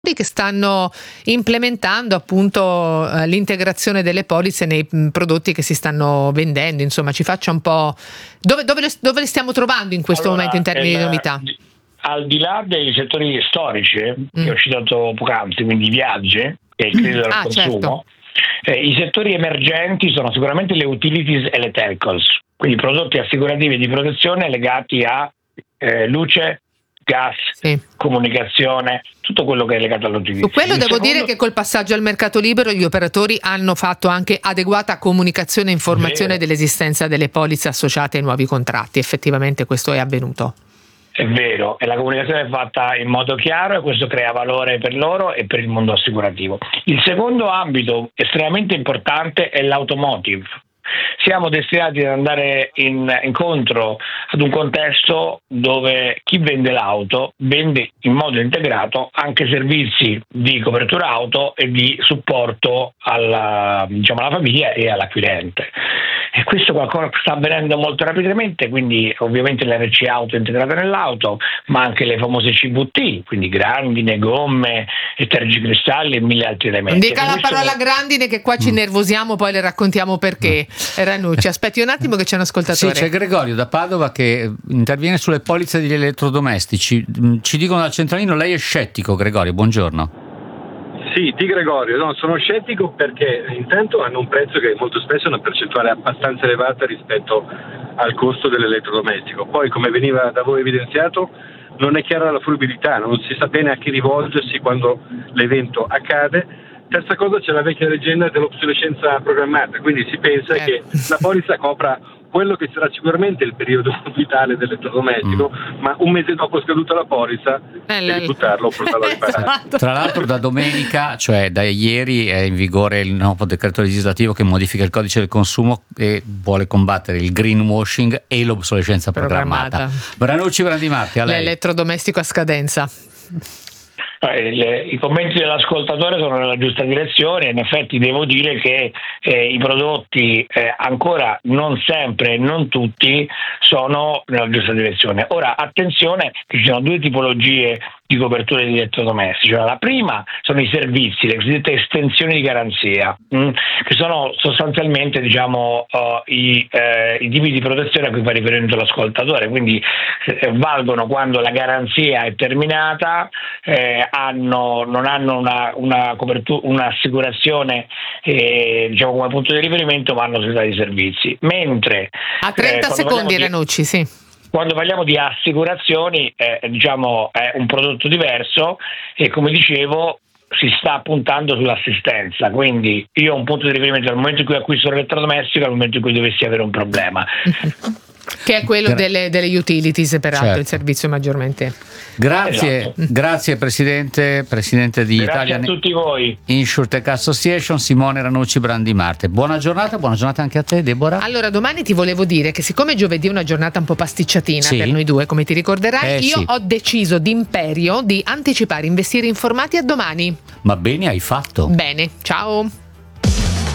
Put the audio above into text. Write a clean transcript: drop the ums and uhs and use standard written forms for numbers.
che stanno implementando appunto l'integrazione delle polizze nei prodotti che si stanno vendendo. Insomma, ci faccia un po' dove le stiamo trovando in questo momento in termini di novità? Al di là dei settori storici che ho citato poc'anzi, quindi i viaggi e il credito al consumo, certo. I settori emergenti sono sicuramente le utilities e le telcos, quindi prodotti assicurativi di protezione legati a luce, gas, comunicazione, tutto quello che è legato all'utilizzo. Su quello devo dire che col passaggio al mercato libero gli operatori hanno fatto anche adeguata comunicazione e informazione dell'esistenza delle polizze associate ai nuovi contratti. Effettivamente questo è avvenuto. È vero, e la comunicazione è fatta in modo chiaro e questo crea valore per loro e per il mondo assicurativo. Il secondo ambito estremamente importante è l'automotive. Siamo destinati ad andare incontro ad un contesto dove chi vende l'auto vende in modo integrato anche servizi di copertura auto e di supporto alla famiglia e all'acquirente. E questo qualcosa sta avvenendo molto rapidamente, quindi ovviamente l'RC auto integrata nell'auto, ma anche le famose CVT, quindi grandine, gomme, tergicristalli e mille altri elementi. Dica la parola grandine che qua ci innervosiamo, poi le raccontiamo perché. Ranucci, aspetti un attimo che c'è un ascoltatore. Sì, c'è Gregorio da Padova che interviene sulle polizze degli elettrodomestici. Ci dicono dal centralino, lei è scettico, Gregorio, buongiorno. Sì, di Gregorio, no, sono scettico perché intanto hanno un prezzo che molto spesso è una percentuale abbastanza elevata rispetto al costo dell'elettrodomestico. Poi, come veniva da voi evidenziato, non è chiara la fruibilità, non si sa bene a chi rivolgersi quando l'evento accade. Terza cosa, c'è la vecchia leggenda dell'obsolescenza programmata, quindi si pensa che la polizza copra quello che sarà sicuramente il periodo vitale dell'elettrodomestico, ma un mese dopo scaduta la polizza devi buttarlo o portarlo a riparare. Esatto. Tra l'altro da domenica, cioè da ieri, è in vigore il nuovo decreto legislativo che modifica il codice del consumo e vuole combattere il greenwashing e l'obsolescenza programmata. Ranucci Brandimarti, a lei. L'elettrodomestico a scadenza. I commenti dell'ascoltatore sono nella giusta direzione. In effetti devo dire che i prodotti ancora non sempre e non tutti sono nella giusta direzione. Ora attenzione che ci sono due tipologie di coperture di elettrodomestici. La prima sono i servizi, le cosiddette estensioni di garanzia, che sono sostanzialmente i tipi di protezione a cui fa riferimento l'ascoltatore, quindi valgono quando la garanzia è terminata, non hanno una copertura, un'assicurazione come punto di riferimento, ma hanno società di servizi. Mentre a 30 secondi Ranucci, sì. Quando parliamo di assicurazioni è un prodotto diverso e, come dicevo, si sta puntando sull'assistenza, quindi io ho un punto di riferimento dal momento in cui acquisto l'elettrodomestico al momento in cui dovessi avere un problema. Che è quello delle utilities, peraltro, certo. Il servizio maggiormente. Grazie, esatto. Grazie presidente di Grazie Italian a tutti voi. InsurTech Association, Simone Ranucci Brandimarti. Buona giornata anche a te, Deborah. Allora, domani ti volevo dire che siccome giovedì è una giornata un po' pasticciatina per noi due, come ti ricorderai, io ho deciso d'imperio di anticipare investire informati a domani. Ma bene hai fatto. Bene, ciao.